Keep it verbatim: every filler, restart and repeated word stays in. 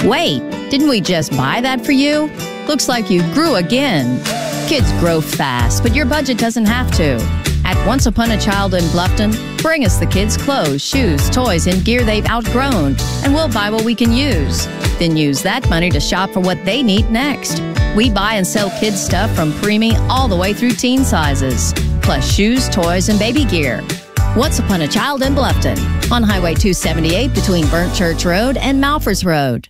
Wait, didn't we just buy that for you? Looks like you grew again. Kids grow fast, but your budget doesn't have to. At Once Upon a Child in Bluffton, bring us the kids' clothes, shoes, toys, and gear they've outgrown, and we'll buy what we can use. Then use that money to shop for what they need next. We buy and sell kids' stuff from preemie all the way through teen sizes, plus shoes, toys, and baby gear. Once Upon a Child in Bluffton, on Highway two seventy-eight between Burnt Church Road and Malfors Road.